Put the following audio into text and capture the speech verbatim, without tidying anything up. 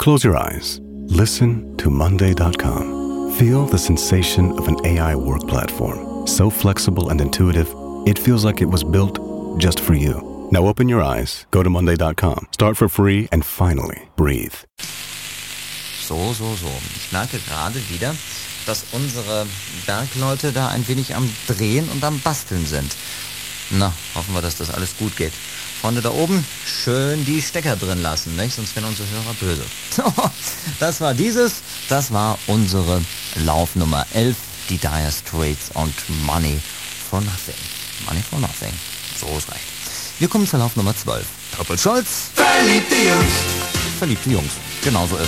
Close your eyes. Listen to Monday dot com. Feel the sensation of an A I work platform. So flexible and intuitive, it feels like it was built just for you. Now open your eyes, go to Monday dot com, start for free, and finally breathe. So, so, so. Ich merke gerade wieder, dass unsere Bergleute da ein wenig am Drehen und am Basteln sind. Na, hoffen wir, dass das alles gut geht. Freunde da oben, schön die Stecker drin lassen, nicht? Sonst werden unsere Hörer böse. So, das war dieses, das war unsere Laufnummer elf, die Dire Straits und Money for Nothing. Money for Nothing, so ist recht. Wir kommen zur Laufnummer zwölf. Purple Scholz. Verliebte Jungs. Verliebte Jungs, genau so ist es.